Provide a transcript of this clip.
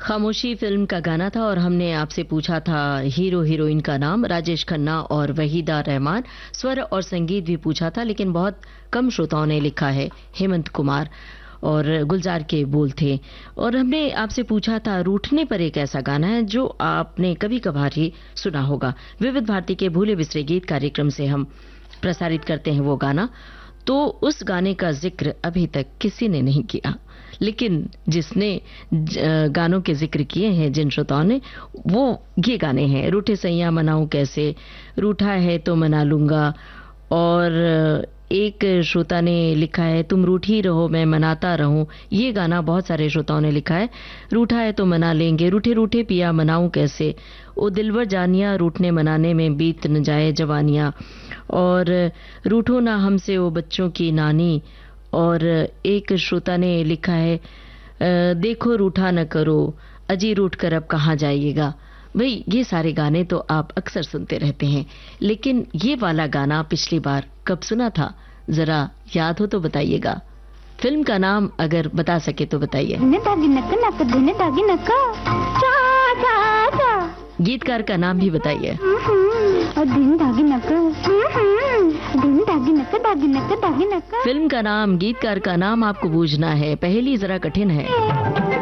खामोशी फिल्म का गाना था और हमने आपसे पूछा था हीरो हीरोइन का नाम। राजेश खन्ना और वहीदा रहमान। स्वर और संगीत भी पूछा था, लेकिन बहुत कम श्रोताओं ने लिखा है। हेमंत कुमार और गुलजार के बोल थे। और हमने आपसे पूछा था रूठने पर एक ऐसा गाना है जो आपने कभी कभार ही सुना होगा। विविध भारती के भूले बिसरे गीत कार्यक्रम से हम प्रसारित करते हैं वो गाना। तो उस गाने का जिक्र अभी तक किसी ने नहीं किया, लेकिन जिसने गानों के जिक्र किए हैं जिन श्रोताओं ने, वो ये गाने हैं। रूठे सैया मनाऊं कैसे, रूठा है तो मना लूंगा, और एक श्रोता ने लिखा है तुम रूठी रहो मैं मनाता रहूं। ये गाना बहुत सारे श्रोताओं ने लिखा है। रूठा है तो मना लेंगे, रूठे रूठे पिया मनाऊं कैसे, ओ दिलवर जानिया रूठने मनाने में बीत न जाए जवानियां, और रूठो ना हमसे ओ बच्चों की नानी। और एक श्रोता ने लिखा है देखो रूठा न करो अजी रूठ कर अब कहाँ जाइएगा। भाई ये सारे गाने तो आप अक्सर सुनते रहते हैं, लेकिन ये वाला गाना पिछली बार कब सुना था, जरा याद हो तो बताइएगा। फिल्म का नाम अगर बता सके तो बताइए। गीतकार का नाम भी बताइए। फिल्म का नाम, गीतकार का नाम आपको बूझना है। पहेली जरा कठिन है।